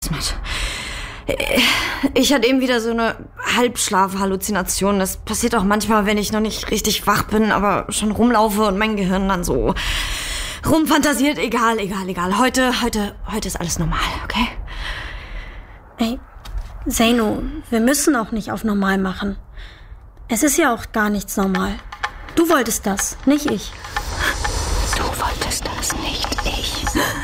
Ismet. Ich hatte eben wieder so eine Halbschlaf-Halluzination. Das passiert auch manchmal, wenn ich noch nicht richtig wach bin, aber schon rumlaufe und mein Gehirn dann so rumfantasiert. Egal. Heute ist alles normal, okay? Ey, Zeyno, wir müssen auch nicht auf normal machen. Es ist ja auch gar nichts normal. Du wolltest das, nicht ich. Du wolltest das, nicht ich.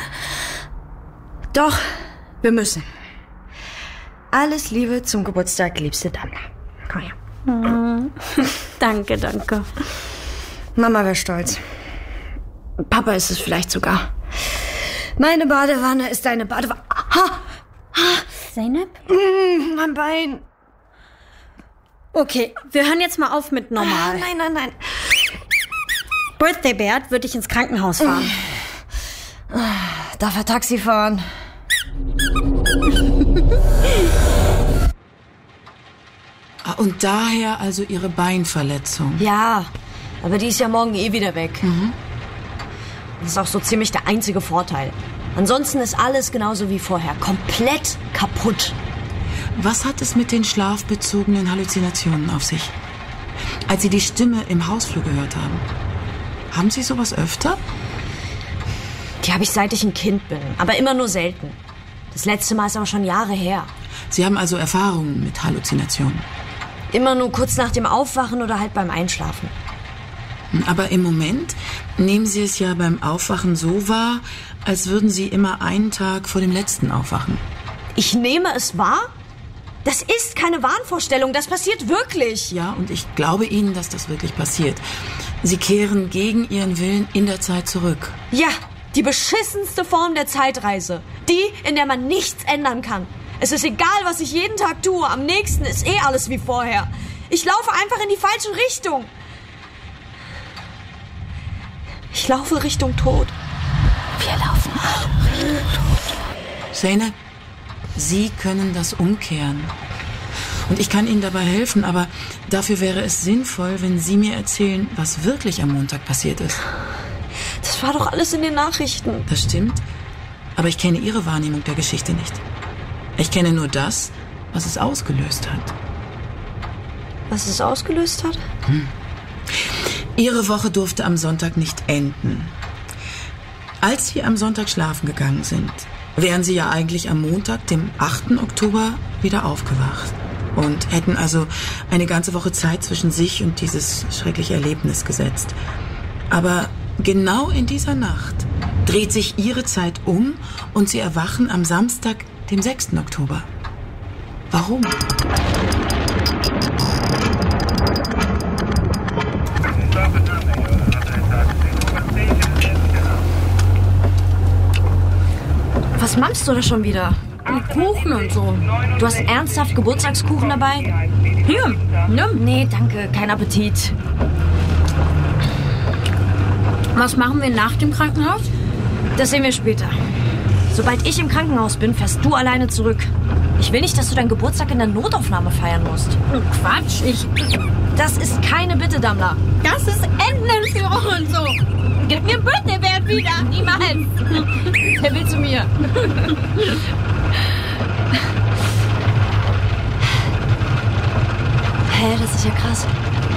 Doch, wir müssen. Alles Liebe zum Geburtstag, liebste Damla. Komm her. Danke. Mama wäre stolz. Papa ist es vielleicht sogar. Meine Badewanne ist deine Badewanne. Zeynep? Mein Bein. Okay, wir hören jetzt mal auf mit normal. Nein. Birthday Bert wird dich ins Krankenhaus fahren. Darf er Taxi fahren? Und daher also Ihre Beinverletzung. Ja, aber die ist ja morgen wieder weg. Das ist auch so ziemlich der einzige Vorteil. Ansonsten ist alles genauso wie vorher. Komplett kaputt. Was hat es mit den schlafbezogenen Halluzinationen auf sich? Als Sie die Stimme im Hausflur gehört haben. Haben Sie sowas öfter? Die habe ich seit ich ein Kind bin, aber immer nur selten. Das letzte Mal ist aber schon Jahre her. Sie haben also Erfahrungen mit Halluzinationen? Immer nur kurz nach dem Aufwachen oder halt beim Einschlafen. Aber im Moment nehmen Sie es ja beim Aufwachen so wahr, als würden Sie immer einen Tag vor dem letzten aufwachen. Ich nehme es wahr? Das ist keine Wahnvorstellung, das passiert wirklich. Ja, und ich glaube Ihnen, dass das wirklich passiert. Sie kehren gegen Ihren Willen in der Zeit zurück. Ja, die beschissenste Form der Zeitreise. Die, in der man nichts ändern kann. Es ist egal, was ich jeden Tag tue. Am nächsten ist alles wie vorher. Ich laufe einfach in die falsche Richtung. Ich laufe Richtung Tod. Wir laufen alle Richtung Tod. Zeynep, Sie können das umkehren. Und ich kann Ihnen dabei helfen, aber dafür wäre es sinnvoll, wenn Sie mir erzählen, was wirklich am Montag passiert ist. Das war doch alles in den Nachrichten. Das stimmt, aber ich kenne Ihre Wahrnehmung der Geschichte nicht. Ich kenne nur das, was es ausgelöst hat. Was es ausgelöst hat? Ihre Woche durfte am Sonntag nicht enden. Als Sie am Sonntag schlafen gegangen sind, wären Sie ja eigentlich am Montag, dem 8. Oktober, wieder aufgewacht. Und hätten also eine ganze Woche Zeit zwischen sich und dieses schreckliche Erlebnis gesetzt. Aber genau in dieser Nacht dreht sich Ihre Zeit um und Sie erwachen am Samstag, dem 6. Oktober. Warum? Was machst du da schon wieder? Kuchen und so. Du hast ernsthaft Geburtstagskuchen dabei? Hier, ne? Nee, danke, kein Appetit. Was machen wir nach dem Krankenhaus? Das sehen wir später. Sobald ich im Krankenhaus bin, fährst du alleine zurück. Ich will nicht, dass du deinen Geburtstag in der Notaufnahme feiern musst. Quatsch, Das ist keine Bitte, Damla. Das ist Entenentführung und so. Gib mir Birthday Bert wieder. Niemals. Der will zu mir. Hä, das ist ja krass.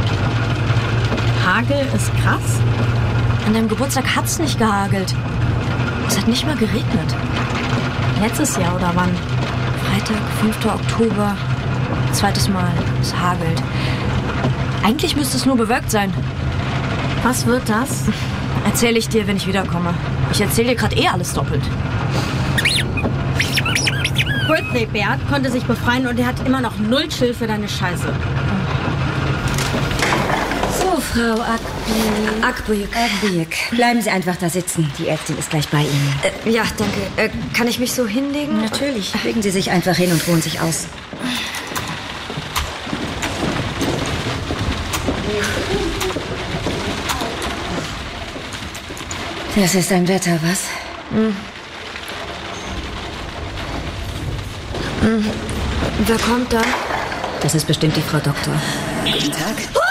Hagel ist krass? An deinem Geburtstag hat's nicht gehagelt. Es hat nicht mal geregnet. Letztes Jahr oder wann? Freitag, 5. Oktober. Zweites Mal. Es hagelt. Eigentlich müsste es nur bewölkt sein. Was wird das? Erzähle ich dir, wenn ich wiederkomme. Ich erzähle dir gerade alles doppelt. Birthday Bert konnte sich befreien und er hat immer noch 0 Chill für deine Scheiße. So, Frau Akbuyuk. Bleiben Sie einfach da sitzen. Die Ärztin ist gleich bei Ihnen. Ja, danke. Kann ich mich so hinlegen? Natürlich. Legen Sie sich einfach hin und ruhen sich aus. Das ist ein Wetter, was? Wer kommt da? Das ist bestimmt die Frau Doktor. Guten Tag.